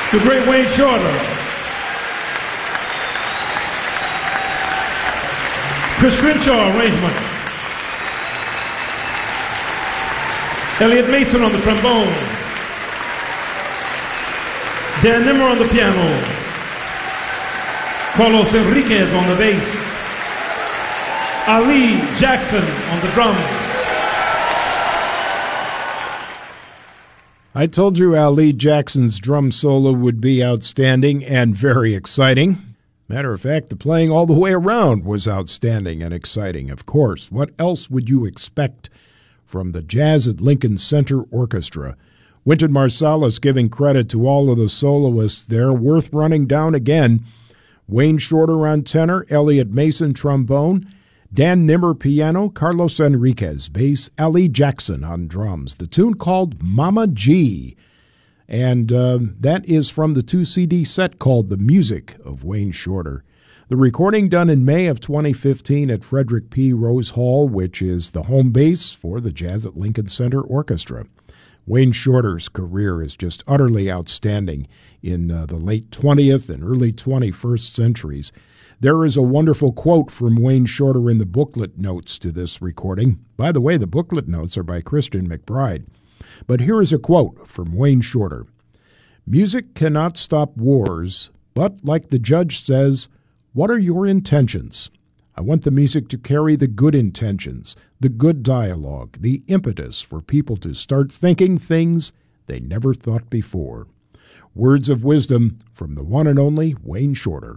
The great Wayne Shorter. Chris Crenshaw, arrangement. Elliot Mason on the trombone. Dan Nimmer on the piano. Carlos Enriquez on the bass. Ali Jackson on the drums. I told you Ali Jackson's drum solo would be outstanding and very exciting. Matter of fact, the playing all the way around was outstanding and exciting, of course. What else would you expect from the Jazz at Lincoln Center Orchestra? Wynton Marsalis giving credit to all of the soloists there. Worth running down again. Wayne Shorter on tenor, Elliot Mason trombone, Dan Nimmer piano, Carlos Enriquez bass, Ali Jackson on drums. The tune called Mama G. And that is from the 2-CD set called The Music of Wayne Shorter. The recording done in May of 2015 at Frederick P. Rose Hall, which is the home base for the Jazz at Lincoln Center Orchestra. Wayne Shorter's career is just utterly outstanding in the late 20th and early 21st centuries. There is a wonderful quote from Wayne Shorter in the booklet notes to this recording. By the way, the booklet notes are by Christian McBride. But here is a quote from Wayne Shorter. "Music cannot stop wars, but like the judge says, what are your intentions? I want the music to carry the good intentions, the good dialogue, the impetus for people to start thinking things they never thought before." Words of wisdom from the one and only Wayne Shorter.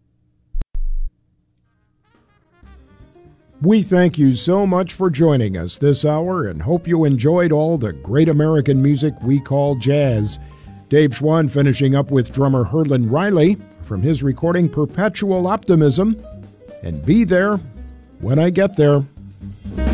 We thank you so much for joining us this hour and hope you enjoyed all the great American music we call jazz. Dave Schwann finishing up with drummer Herlin Riley from his recording Perpetual Optimism. And be there when I get there.